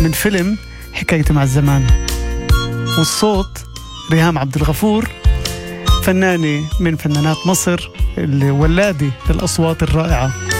من فيلم حكاية مع الزمان. والصوت ريهام عبد الغفور، فنانة من فنانات مصر الولادة للأصوات الرائعة.